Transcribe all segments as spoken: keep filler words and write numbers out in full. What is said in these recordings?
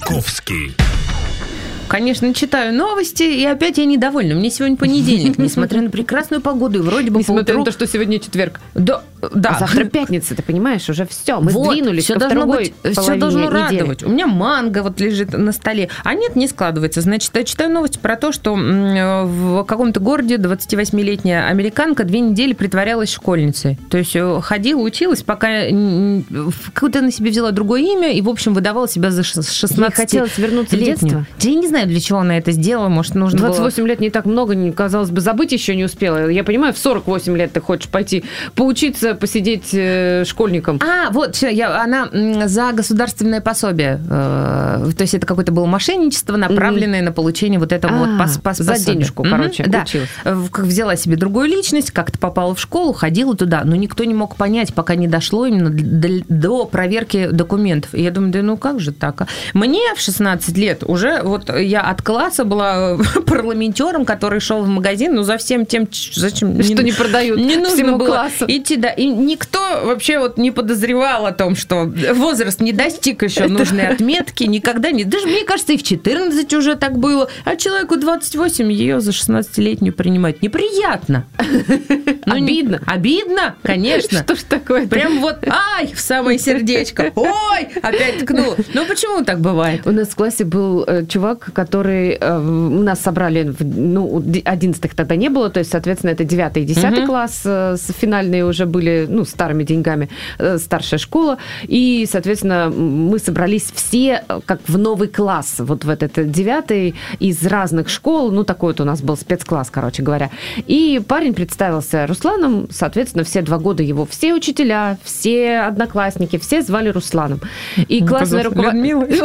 Маяковский. Конечно, читаю новости, и опять я недовольна. Мне сегодня понедельник, несмотря на прекрасную погоду, и вроде бы Несмотря поутру... на то, что сегодня четверг. Да, да. А завтра пятница, ты понимаешь, уже все. Мы вот, сдвинулись все ко должно второй быть, половине все должно недели. радовать. У меня манго вот лежит на столе. А нет, не складывается. Значит, я читаю новости про то, что в каком-то городе двадцативосьмилетняя американка две недели притворялась школьницей. То есть ходила, училась, пока какое-то на себе взяла другое имя и, в общем, выдавала себя за шестнадцатилетнюю. Ей хотелось вернуться в детство? Я не знаю, для чего она это сделала. Может, нужно двадцать восемь было... лет не так много, казалось бы, забыть еще не успела. Я понимаю, в сорок восемь лет ты хочешь пойти поучиться, посидеть э, школьником. А, вот, все, я, она за государственное пособие. Э, то есть это какое-то было мошенничество, направленное mm-hmm. на получение вот этого а, вот пос, пос, за пособия. денежку, mm-hmm. короче, да. училась. Взяла себе другую личность, как-то попала в школу, ходила туда, но никто не мог понять, пока не дошло именно до, до проверки документов. И я думаю, да ну как же так? Мне в шестнадцать лет уже, вот я от класса была парламентером, который шел в магазин, ну, за всем тем, зачем... Что не, не продают не нужно всему было классу. Идти, да. И никто вообще вот не подозревал о том, что возраст не достиг еще нужной отметки, никогда не... Даже, мне кажется, и в четырнадцать уже так было, а человеку двадцать восемь ее за шестнадцатилетнюю принимать неприятно. Обидно. Обидно, конечно. Что ж такое-то? Прям вот, ай, в самое сердечко. Ой, опять ткнул. Ну, почему так бывает? У нас в классе был чувак, который... Нас собрали, ну, одиннадцатых тогда не было, то есть, соответственно, это девятый и десятый uh-huh. класс, финальные уже были, ну, старыми деньгами, старшая школа, и, соответственно, мы собрались все как в новый класс, вот в этот девятый, из разных школ, ну, такой вот у нас был спецкласс, короче говоря, и парень представился Русланом, соответственно, все два года его, все учителя, все одноклассники, все звали Русланом, и классный руководитель...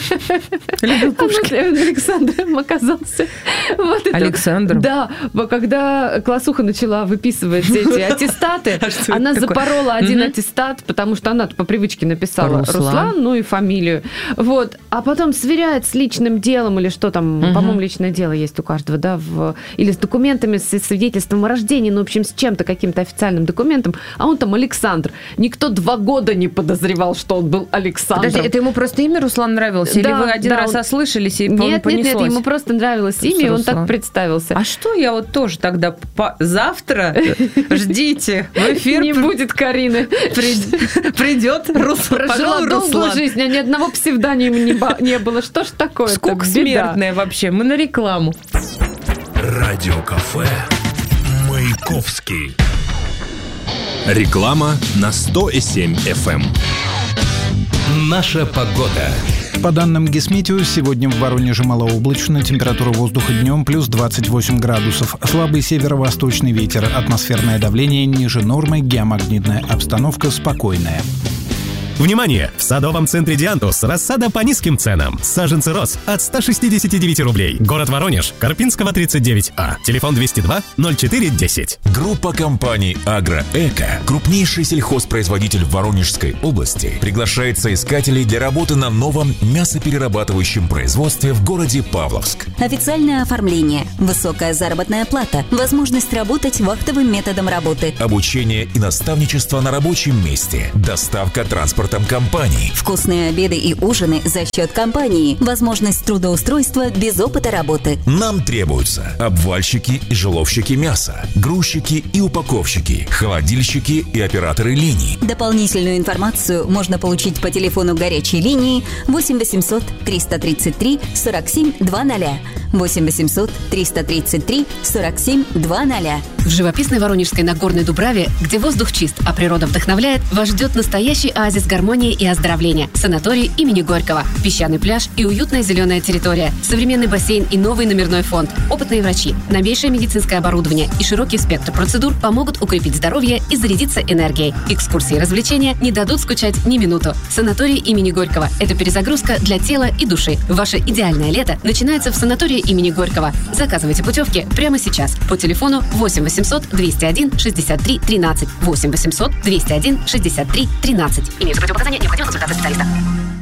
Александром оказался. Вот это. Александр. Да, когда классуха начала выписывать эти аттестаты, а она запорола один аттестат, потому что она по привычке написала Руслан, ну и фамилию. Вот. А потом сверяет с личным делом или что там, по-моему, личное дело есть у каждого, да, или с документами, с свидетельством о рождении, ну, в общем, с чем-то, каким-то официальным документом, а он там Александр. Никто два года не подозревал, что он был Александром. Подожди, это ему просто имя Руслан нравилось? Или вы один раз ослышались и понеслось? Нет, нет, нет, ему просто нравилось имя, и он так представился. А что я вот тоже тогда по... завтра ждите в эфир не будет Карины, придет Руслан. Прожила долгую жизнь, а ни одного псевдонима не было. Что ж такое? Скука смертная вообще. Мы на рекламу. Радиокафе Маяковский. Реклама на сто семь эф эм. Наша погода. По данным Гисметео, сегодня в Воронеже малооблачно, температура воздуха днем плюс двадцать восемь градусов, слабый северо-восточный ветер, атмосферное давление ниже нормы, геомагнитная обстановка спокойная. Внимание! В садовом центре «Диантус» рассада по низким ценам. Саженцы роз от ста шестидесяти девяти рублей. Город Воронеж, Карпинского, тридцать девять А. Телефон двести два ноль четыре десять. Группа компаний «Агроэко», крупнейший сельхозпроизводитель в Воронежской области, приглашает соискателей для работы на новом мясоперерабатывающем производстве в городе Павловск. Официальное оформление, высокая заработная плата, возможность работать вахтовым методом работы, обучение и наставничество на рабочем месте, доставка транспорта компании. Вкусные обеды и ужины за счет компании. Возможность трудоустройства без опыта работы. Нам требуются обвальщики и жиловщики мяса, грузчики и упаковщики, холодильщики и операторы линий. Дополнительную информацию можно получить по телефону горячей линии восемь восемьсот триста тридцать три сорок семь двадцать. восемь восемьсот триста тридцать три сорок семь двадцать. В живописной Воронежской Нагорной Дубраве, где воздух чист, а природа вдохновляет, вас ждет настоящий оазис гармонии и оздоровления. Санаторий имени Горького, песчаный пляж и уютная зеленая территория, современный бассейн и новый номерной фонд, опытные врачи, новейшее медицинское оборудование и широкий спектр процедур помогут укрепить здоровье и зарядиться энергией. Экскурсии и развлечения не дадут скучать ни минуту. Санаторий имени Горького – это перезагрузка для тела и души. Ваше идеальное лето начинается в санатории имени Горького. Заказывайте путевки прямо сейчас по телефону восемь восемьсот двести один шестьдесят три тринадцать. восемь восемьсот двести один шестьдесят три тринадцать. Имеются противопоказания, необходима консультация специалиста.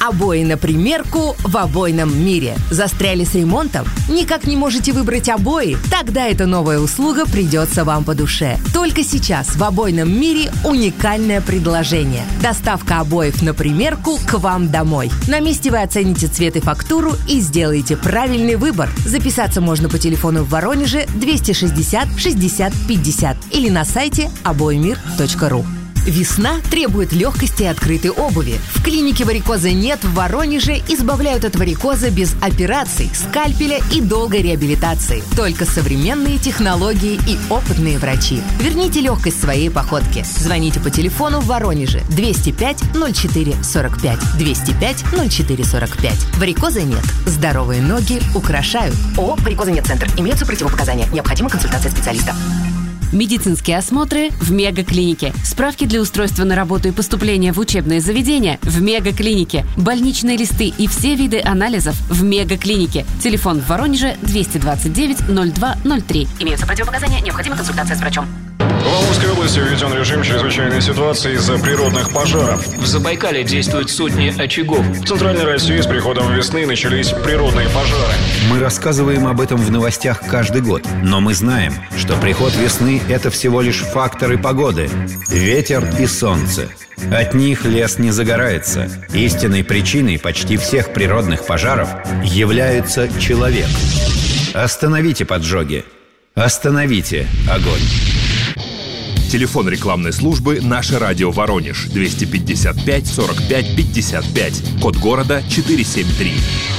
Обои на примерку в обойном мире. Застряли с ремонтом? Никак не можете выбрать обои? Тогда эта новая услуга придется вам по душе. Только сейчас в обойном мире уникальное предложение. Доставка обоев на примерку к вам домой. На месте вы оцените цвет и фактуру и сделаете правильный выбор. Записаться можно по телефону в Воронеже двести шестьдесят шестьдесят пятьдесят или на сайте обоимир точка ру. Весна требует легкости и открытой обуви. В клинике «Варикоза нет» в Воронеже избавляют от варикоза без операций, скальпеля и долгой реабилитации. Только современные технологии и опытные врачи. Верните легкость своей походке. Звоните по телефону в Воронеже двести пять ноль четыре сорок пять. двести пять ноль четыре сорок пять. Варикоза нет. Здоровые ноги украшают. ООО «Варикоза нет Центр». Имеются противопоказания. Необходима консультация специалиста. Медицинские осмотры в Мегаклинике. Справки для устройства на работу и поступления в учебные заведения в Мегаклинике. Больничные листы и все виды анализов в Мегаклинике. Телефон в Воронеже двести двадцать девять ноль два ноль три. Имеются противопоказания, необходима консультация с врачом. В Амурской области введен режим чрезвычайной ситуации из-за природных пожаров. В Забайкале действуют сотни очагов. В Центральной России с приходом весны начались природные пожары. Мы рассказываем об этом в новостях каждый год. Но мы знаем, что приход весны – это всего лишь факторы погоды. Ветер и солнце. От них лес не загорается. Истинной причиной почти всех природных пожаров является человек. Остановите поджоги. Остановите огонь. Телефон рекламной службы «Наше радио Воронеж» двести пятьдесят пять сорок пять пятьдесят пять. Код города четыреста семьдесят три.